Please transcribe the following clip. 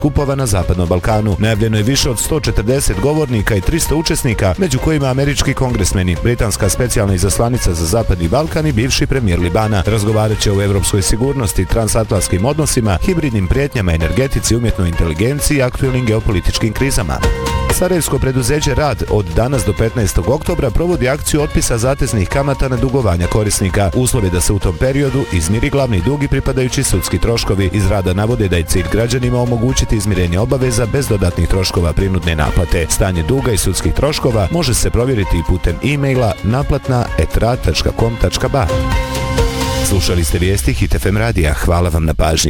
skupova na Zapadnom Balkanu. Najavljeno je više od 140 govornika i 300 učesnika, među kojima američki kongresmeni, britanska specijalna izaslanica za Zapadni Balkan i bivši premijer Libana. Razgovarat će o evropskoj sigurnosti, transatlantskim odnosima, hibridnim prijetnjama, energetici, umjetnoj inteligenciji i aktuelnim geopolitičkim krizama. Sarajevsko preduzeće Rad od danas do 15. oktobra provodi akciju otpisa zateznih kamata na dugovanja korisnika. Uslov je da se u tom periodu izmiri glavni dug i pripadajući sudski troškovi. Iz Rada navode da je cilj građanima omogućiti izmirenje obaveza bez dodatnih troškova prinudne naplate. Stanje duga i sudskih troškova može se provjeriti i putem e-maila naplatna@rad.com.ba. Slušali ste vijesti Hit FM radija. Hvala vam na pažnji.